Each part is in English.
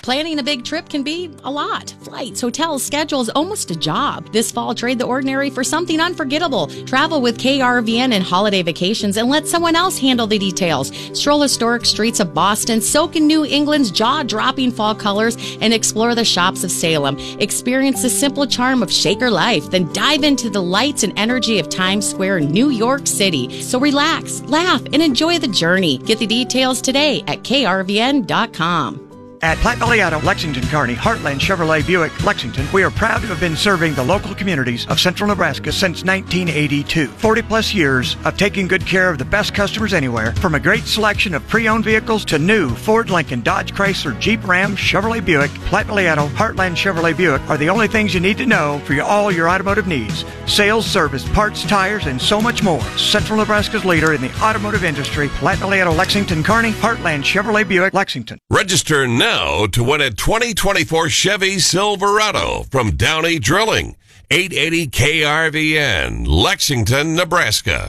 Planning a big trip can be a lot. Flights, hotels, schedules, almost a job. This fall, trade the ordinary for something unforgettable. Travel with KRVN and holiday vacations and let someone else handle the details. Stroll historic streets of Boston, soak in New England's jaw-dropping fall colors, and explore the shops of Salem. Experience the simple charm of Shaker life, then dive into the lights and energy of Times Square, New York City. So relax, laugh, and enjoy the journey. Get the details today at krvn.com. At Platte Valley Auto, Lexington, Kearney, Heartland Chevrolet Buick, Lexington, we are proud to have been serving the local communities of central Nebraska since 1982. 40-plus years of taking good care of the best customers anywhere, from a great selection of pre-owned vehicles to new Ford, Lincoln, Dodge, Chrysler, Jeep, Ram, Chevrolet Buick, Platte Valley Auto, Heartland Chevrolet Buick are the only things you need to know for all your automotive needs. Sales, service, parts, tires, and so much more. Central Nebraska's leader in the automotive industry, Platte Valley Auto, Lexington, Kearney, Heartland Chevrolet Buick, Lexington. Register now to win a 2024 Chevy Silverado from Downey Drilling. 880 KRVN, Lexington, Nebraska.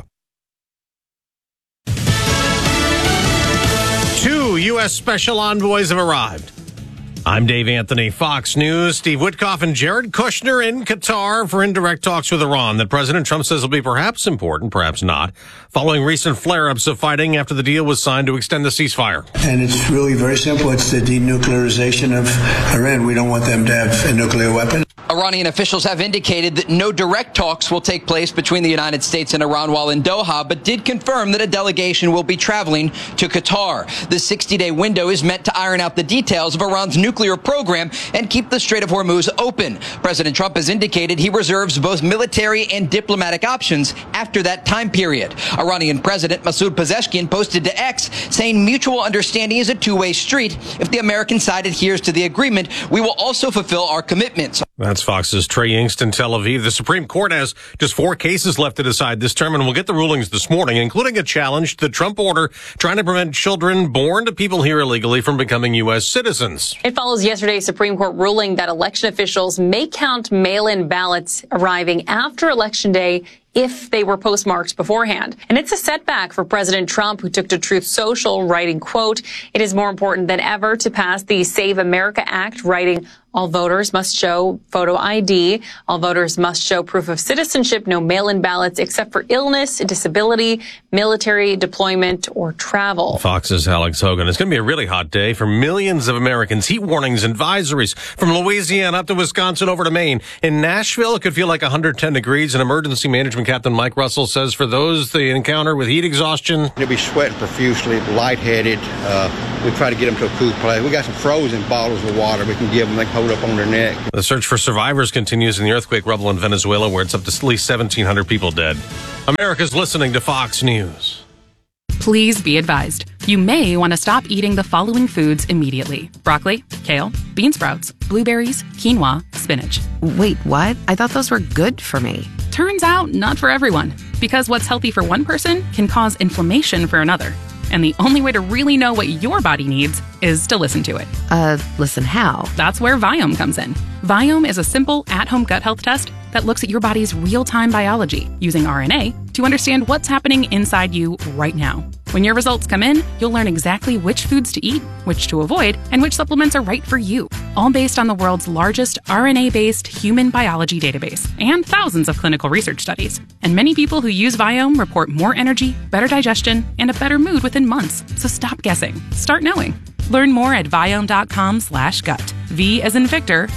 2 U.S. special envoys have arrived. I'm Dave Anthony, Fox News. Steve Witkoff and Jared Kushner in Qatar for indirect talks with Iran that President Trump says will be perhaps important, perhaps not, following recent flare-ups of fighting after the deal was signed to extend the ceasefire. And it's really very simple. It's the denuclearization of Iran. We don't want them to have a nuclear weapon. Iranian officials have indicated that no direct talks will take place between the United States and Iran while in Doha, but did confirm that a delegation will be traveling to Qatar. The 60-day window is meant to iron out the details of Iran's nuclear program and keep the Strait of Hormuz open. President Trump has indicated he reserves both military and diplomatic options after that time period. Iranian President Masoud Pezeshkian posted to X saying mutual understanding is a two-way street. If the American side adheres to the agreement, we will also fulfill our commitments. That's Fox's Trey Yingst in Tel Aviv. The Supreme Court has just 4 cases left to decide this term, and we'll get the rulings this morning, including a challenge to the Trump order trying to prevent children born to people here illegally from becoming U.S. citizens. It follows yesterday's Supreme Court ruling that election officials may count mail-in ballots arriving after Election Day if they were postmarked beforehand. And it's a setback for President Trump, who took to Truth Social, writing, quote, "It is more important than ever to pass the Save America Act," writing, "All voters must show photo ID. All voters must show proof of citizenship. No mail-in ballots except for illness, disability, military deployment, or travel." Fox's Alex Hogan. It's going to be a really hot day for millions of Americans. Heat warnings, advisories from Louisiana up to Wisconsin over to Maine. In Nashville, it could feel like 110 degrees. An emergency management captain, Mike Russell, says for those they encounter with heat exhaustion, they'll be sweating profusely, lightheaded. We try to get them to a cool place. We got some frozen bottles of water we can give them. They can hold up on their neck. The search for survivors continues in the earthquake rubble in Venezuela, where it's up to at least 1,700 people dead. America's listening to Fox News. Please be advised. You may want to stop eating the following foods immediately: broccoli, kale, bean sprouts, blueberries, quinoa, spinach. Wait, what? I thought those were good for me. Turns out, not for everyone. Because what's healthy for one person can cause inflammation for another. And the only way to really know what your body needs is to listen to it. Listen how? That's where Viome comes in. Viome is a simple, at-home gut health test that looks at your body's real-time biology using RNA to understand what's happening inside you right now. When your results come in, you'll learn exactly which foods to eat, which to avoid, and which supplements are right for you. All based on the world's largest RNA-based human biology database and thousands of clinical research studies. And many people who use Viome report more energy, better digestion, and a better mood within months. So stop guessing. Start knowing. Learn more at Viome.com/gut. V as in Victor,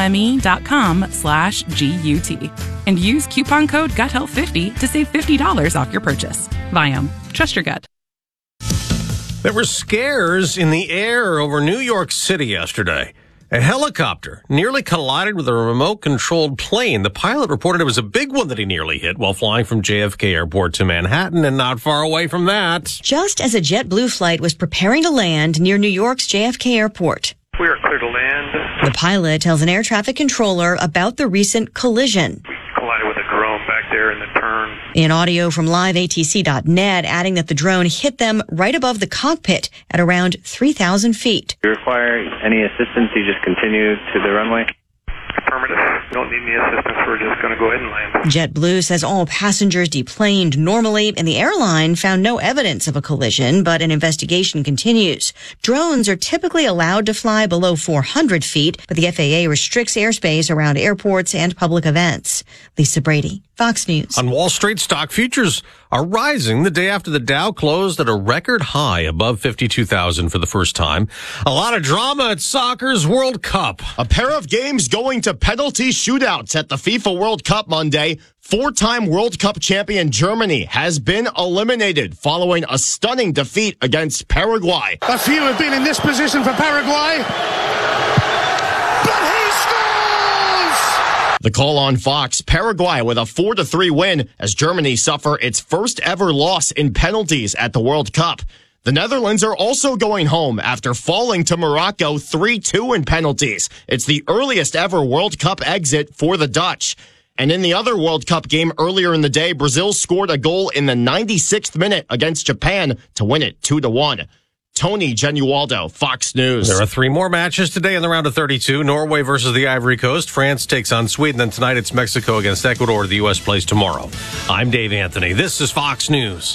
IOME.com/GUT. And use coupon code GUTHEALTH50 to save $50 off your purchase. Viome. Trust your gut. There were scares in the air over New York City yesterday. A helicopter nearly collided with a remote-controlled plane. The pilot reported it was a big one that he nearly hit while flying from JFK Airport to Manhattan, and not far away from that. Just as a JetBlue flight was preparing to land near New York's JFK Airport. We are clear to land. The pilot tells an air traffic controller about the recent collision. We collided with a drone back there in the turn. In audio from liveatc.net, adding that the drone hit them right above the cockpit at around 3,000 feet. If you require any assistance, you just continue to the runway. Affirmative. Don't need any assistance. We're just going to go ahead and land. JetBlue says all passengers deplaned normally, and the airline found no evidence of a collision, but an investigation continues. Drones are typically allowed to fly below 400 feet, but the FAA restricts airspace around airports and public events. Lisa Brady, Fox News. On Wall Street, stock futures are rising the day after the Dow closed at a record high above 52,000 for the first time. A lot of drama at soccer's World Cup. A pair of games going to penalty shootouts at the FIFA World Cup Monday. Four-time World Cup champion Germany has been eliminated following a stunning defeat against Paraguay. A few have been in this position for Paraguay. But he scores! The call on Fox, Paraguay with a 4-3 win as Germany suffer its first ever loss in penalties at the World Cup. The Netherlands are also going home after falling to Morocco 3-2 in penalties. It's the earliest ever World Cup exit for the Dutch. And in the other World Cup game earlier in the day, Brazil scored a goal in the 96th minute against Japan to win it 2-1. Tony Genualdo, Fox News. There are three more matches today in the round of 32. Norway versus the Ivory Coast. France takes on Sweden. And tonight it's Mexico against Ecuador. The U.S. plays tomorrow. I'm Dave Anthony. This is Fox News.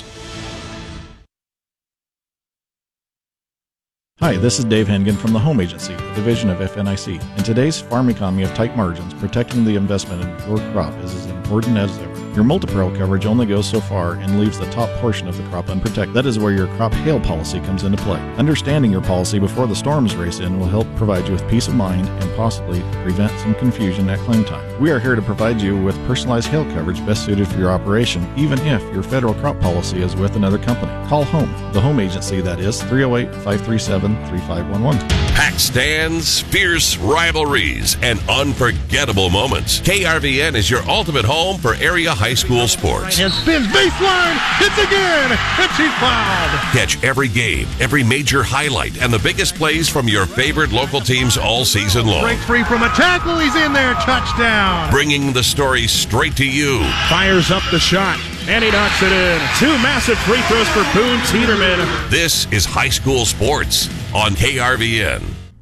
Hi, this is Dave Hengen from the Home Agency, a division of FNIC. In today's farm economy of tight margins, protecting the investment in your crop is as important as ever. Your multi-peril coverage only goes so far and leaves the top portion of the crop unprotected. That is where your crop hail policy comes into play. Understanding your policy before the storms race in will help provide you with peace of mind and possibly prevent some confusion at claim time. We are here to provide you with personalized hail coverage best suited for your operation, even if your federal crop policy is with another company. Call Home, the Home Agency, that is 308-537-3511. Pack stands, fierce rivalries, and unforgettable moments. KRVN is your ultimate home for area high school sports. And spins baseline, hits again, and she's fouled. Catch every game, every major highlight, and the biggest plays from your favorite local teams all season long. Breaks free from a tackle, he's in there, touchdown. Bringing the story straight to you. Fires up the shot, and he knocks it in. Two massive free throws for Boone Teeterman. This is high school sports on KRVN.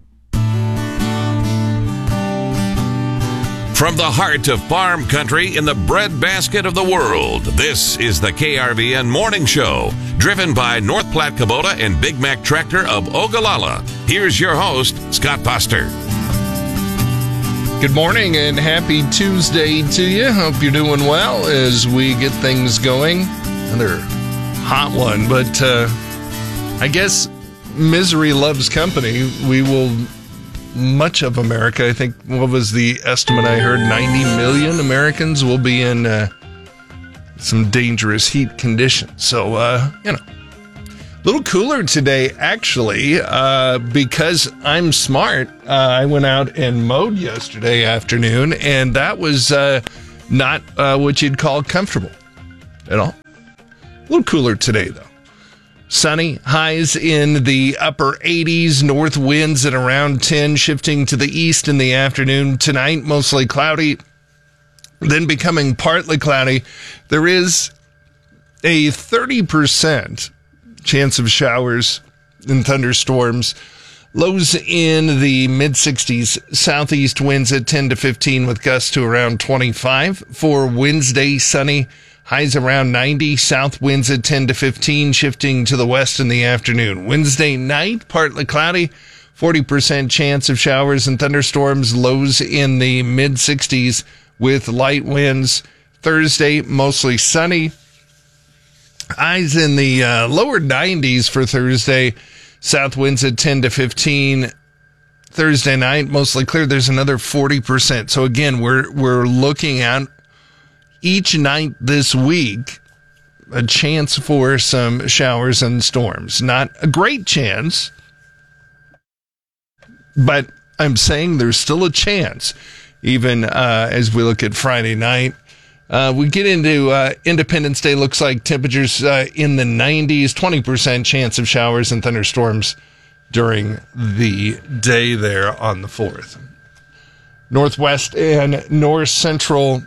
From the heart of farm country in the breadbasket of the world, this is the KRVN Morning Show, driven by North Platte Kubota and Big Mac Tractor of Ogallala. Here's your host, Scott Foster. Good morning and happy Tuesday to you. Hope you're doing well as we get things going. Another hot one, but I guess misery loves company. We will... Much of America, I think, what was the estimate I heard? 90 million Americans will be in some dangerous heat conditions. So, a little cooler today, actually, because I'm smart. I went out and mowed yesterday afternoon, and that was not what you'd call comfortable at all. A little cooler today, though. Sunny, highs in the upper 80s, north winds at around 10, shifting to the east in the afternoon. Tonight, mostly cloudy, then becoming partly cloudy. There is a 30% chance of showers and thunderstorms. Lows in the mid-60s, southeast winds at 10 to 15 with gusts to around 25. For Wednesday, sunny. Highs around 90, south winds at 10 to 15, shifting to the west in the afternoon. Wednesday night, partly cloudy, 40% chance of showers and thunderstorms, lows in the mid-60s with light winds. Thursday, mostly sunny. Highs in the lower 90s for Thursday, south winds at 10 to 15. Thursday night, mostly clear. There's another 40%. So again, we're looking at each night this week, a chance for some showers and storms. Not a great chance, but I'm saying there's still a chance, even as we look at Friday night. We get into Independence Day, looks like temperatures in the 90s, 20% chance of showers and thunderstorms during the day there on the 4th. Northwest and north central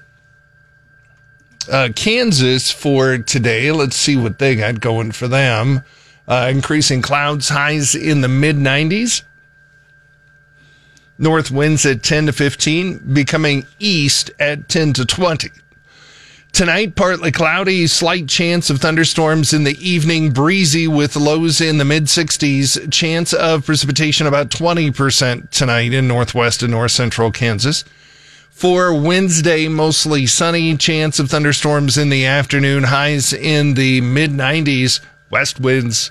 Kansas for today. Let's see what they got going for them. Increasing clouds, highs in the mid-90s. North winds at 10 to 15, becoming east at 10 to 20. Tonight, partly cloudy, slight chance of thunderstorms in the evening, breezy with lows in the mid-60s, chance of precipitation about 20% tonight in northwest and north central Kansas. For Wednesday, mostly sunny, chance of thunderstorms in the afternoon, highs in the mid-90s, west winds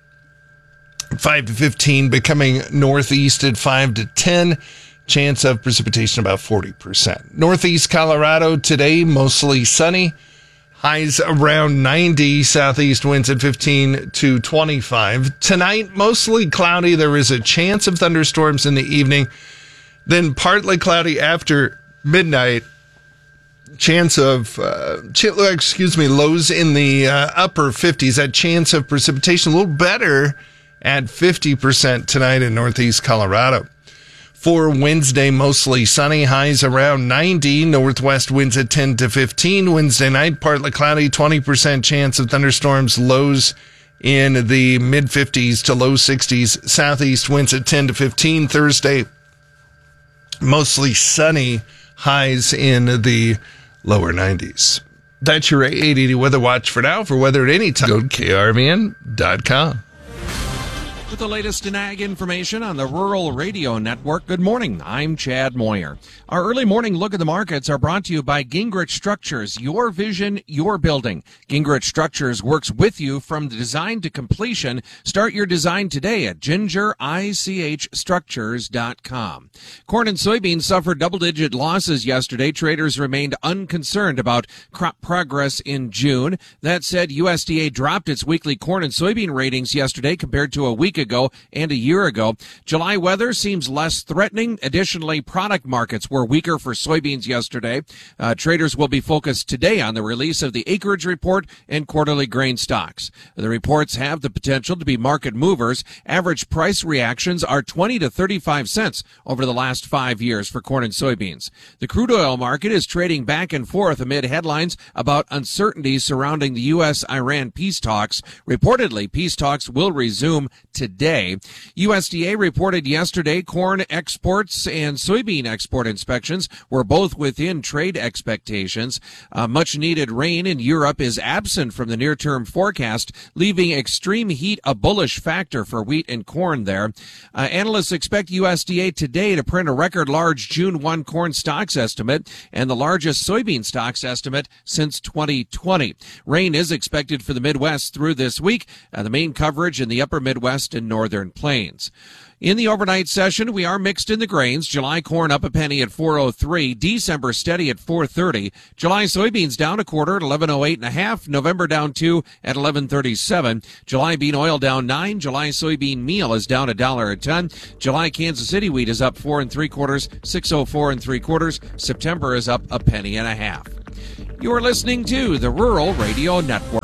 5 to 15, becoming northeast at 5 to 10. Chance of precipitation about 40%. Northeast Colorado today, mostly sunny. Highs around 90. Southeast winds at 15 to 25. Tonight, mostly cloudy. There is a chance of thunderstorms in the evening. Then partly cloudy after midnight. Chance of, lows in the upper 50s. That chance of precipitation a little better at 50% tonight in northeast Colorado. For Wednesday, mostly sunny, highs around 90, northwest winds at 10 to 15. Wednesday night, partly cloudy, 20% chance of thunderstorms, lows in the mid-50s to low 60s. Southeast winds at 10 to 15. Thursday, mostly sunny, highs in the lower 90s. That's your 880 Weather Watch for now. For weather at any time, go to krvn.com. With the latest in ag information on the Rural Radio Network. Good morning. I'm Chad Moyer. Our early morning look at the markets are brought to you by Gingrich Structures. Your vision, your building. Gingrich Structures works with you from design to completion. Start your design today at gingerichstructures.com. Corn and soybeans suffered double-digit losses yesterday. Traders remained unconcerned about crop progress in June. That said, USDA dropped its weekly corn and soybean ratings yesterday compared to a week ago and a year ago. July weather seems less threatening. Additionally, product markets were weaker for soybeans yesterday. Traders will be focused today on the release of the acreage report and quarterly grain stocks. The reports have the potential to be market movers. Average price reactions are 20 to 35 cents over the last 5 years for corn and soybeans. The crude oil market is trading back and forth amid headlines about uncertainty surrounding the U.S.-Iran peace talks. Reportedly, peace talks will resume today. USDA reported yesterday corn exports and soybean export inspections were both within trade expectations. Much needed rain in Europe is absent from the near-term forecast, leaving extreme heat a bullish factor for wheat and corn there. Analysts expect USDA today to print a record large June 1 corn stocks estimate and the largest soybean stocks estimate since 2020. Rain is expected for the Midwest through this week. The main coverage in the upper Midwest and northern plains. In the overnight session, we are mixed in the grains. July corn up a penny at 403. December steady at 430. July soybeans down a quarter at 1108.5. November down 2 at 1137. July bean oil down 9. July soybean meal is down $1 a ton. July Kansas City wheat is up 4 3/4. 604 3/4. September is up a penny and a half. You are listening to the Rural Radio Network.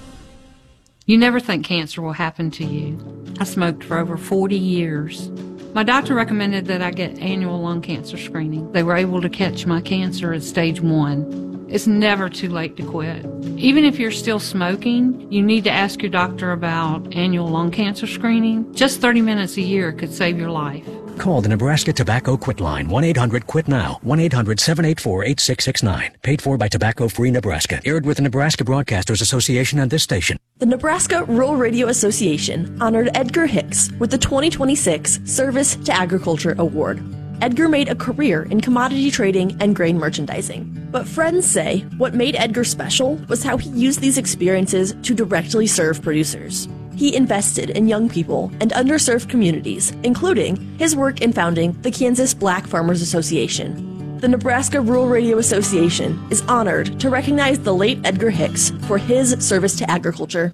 You never think cancer will happen to you. I smoked for over 40 years. My doctor recommended that I get annual lung cancer screening. They were able to catch my cancer at stage 1. It's never too late to quit. Even if you're still smoking, you need to ask your doctor about annual lung cancer screening. Just 30 minutes a year could save your life. Call the Nebraska Tobacco Quit Line, 1-800-QUIT-NOW, 1-800-784-8669. Paid for by Tobacco Free Nebraska. Aired with the Nebraska Broadcasters Association and this station. The Nebraska Rural Radio Association honored Edgar Hicks with the 2026 Service to Agriculture Award. Edgar made a career in commodity trading and grain merchandising. But friends say what made Edgar special was how he used these experiences to directly serve producers. He invested in young people and underserved communities, including his work in founding the Kansas Black Farmers Association. The Nebraska Rural Radio Association is honored to recognize the late Edgar Hicks for his service to agriculture.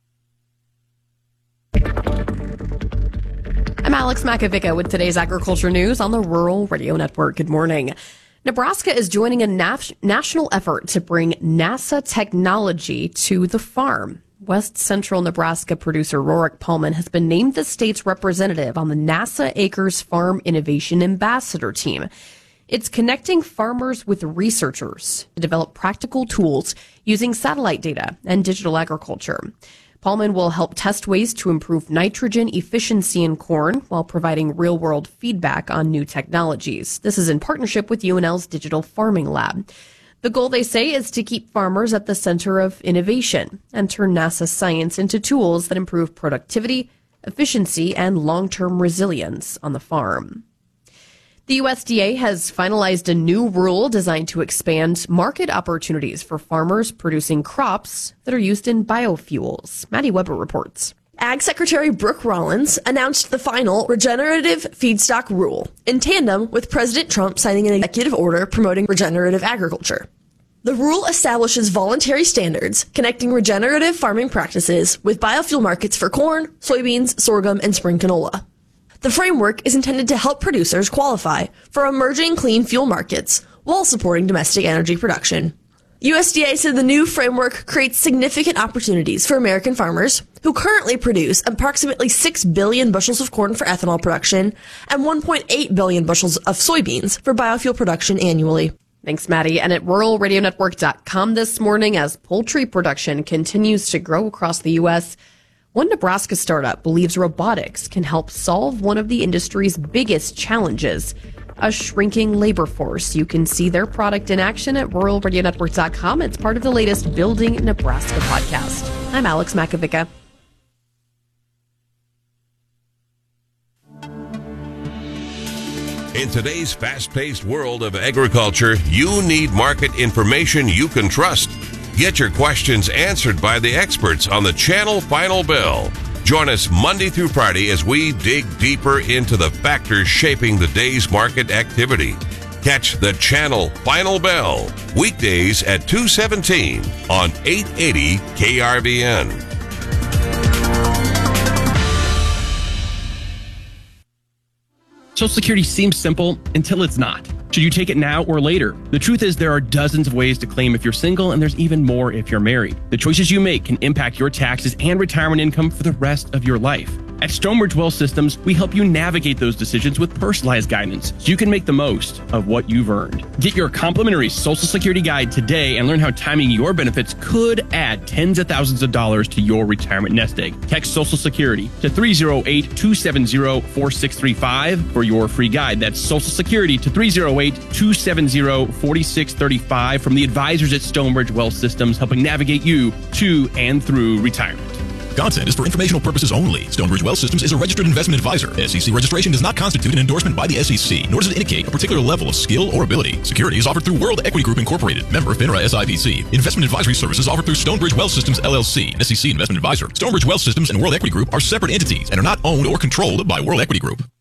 I'm Alex Makovica with today's agriculture news on the Rural Radio Network. Good morning. Nebraska is joining a national effort to bring NASA technology to the farm. West Central Nebraska producer Rorik Paulman has been named the state's representative on the NASA Acres Farm Innovation Ambassador Team. It's connecting farmers with researchers to develop practical tools using satellite data and digital agriculture. Paulman will help test ways to improve nitrogen efficiency in corn while providing real-world feedback on new technologies. This is in partnership with UNL's Digital Farming Lab. The goal, they say, is to keep farmers at the center of innovation and turn NASA science into tools that improve productivity, efficiency, and long-term resilience on the farm. The USDA has finalized a new rule designed to expand market opportunities for farmers producing crops that are used in biofuels. Maddie Weber reports. Ag Secretary Brooke Rollins announced the final regenerative feedstock rule in tandem with President Trump signing an executive order promoting regenerative agriculture. The rule establishes voluntary standards connecting regenerative farming practices with biofuel markets for corn, soybeans, sorghum, and spring canola. The framework is intended to help producers qualify for emerging clean fuel markets while supporting domestic energy production. USDA said the new framework creates significant opportunities for American farmers who currently produce approximately 6 billion bushels of corn for ethanol production and 1.8 billion bushels of soybeans for biofuel production annually. Thanks, Maddie. And at ruralradionetwork.com this morning, as poultry production continues to grow across the U.S., one Nebraska startup believes robotics can help solve one of the industry's biggest challenges, a shrinking labor force. You can see their product in action at ruralradionetwork.com. It's part of the latest Building Nebraska podcast. I'm Alex Makovica. In today's fast-paced world of agriculture, you need market information you can trust. Get your questions answered by the experts on the Channel Final Bell. Join us Monday through Friday as we dig deeper into the factors shaping the day's market activity. Catch the Channel Final Bell weekdays at 2:17 on 880 KRVN. Social Security seems simple until it's not. Should you take it now or later? The truth is there are dozens of ways to claim if you're single, and there's even more if you're married. The choices you make can impact your taxes and retirement income for the rest of your life. At Stonebridge Wealth Systems, we help you navigate those decisions with personalized guidance so you can make the most of what you've earned. Get your complimentary Social Security guide today and learn how timing your benefits could add tens of thousands of dollars to your retirement nest egg. Text Social Security to 308-270-4635 for your free guide. That's Social Security to 308-270-4635 from the advisors at Stonebridge Wealth Systems, helping navigate you to and through retirement. Content is for informational purposes only. Stonebridge Wealth Systems is a registered investment advisor. SEC registration does not constitute an endorsement by the SEC, nor does it indicate a particular level of skill or ability. Security is offered through World Equity Group Incorporated, member FINRA SIPC. Investment advisory services offered through Stonebridge Wealth Systems LLC, an SEC investment advisor. Stonebridge Wealth Systems and World Equity Group are separate entities and are not owned or controlled by World Equity Group.